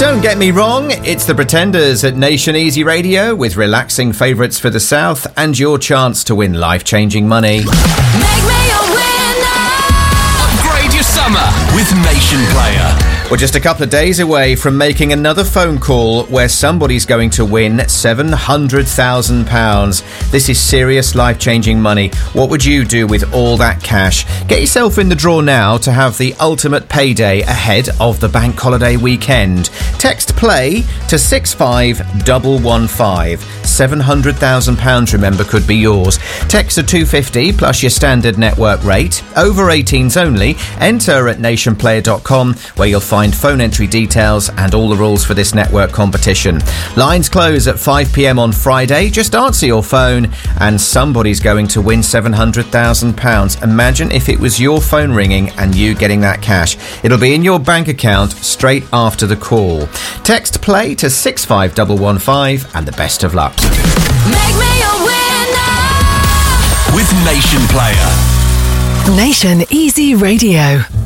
Don't get me wrong, it's the Pretenders at Nation Easy Radio with relaxing favourites for the South and your chance to win life-changing money. Make me a winner! Upgrade your summer with Nation Player. We're just a couple of days away from making another phone call where somebody's going to win £700,000. This is serious life-changing money. What would you do with all that cash? Get yourself in the draw now to have the ultimate payday ahead of the bank holiday weekend. Text PLAY to 65115. £700,000, remember, could be yours. Text to 250 plus your standard network rate. Over 18s only. Enter at nationplayer.com where you'll find phone entry details and all the rules for this network competition. Lines close at 5 p.m. on Friday. Just answer your phone and somebody's going to win £700,000. Imagine if it was your phone ringing and you getting that cash. It'll be in your bank account straight after the call. Text PLAY to 65115 and the best of luck. Make me a winner! With Nation Player. Nation Easy Radio.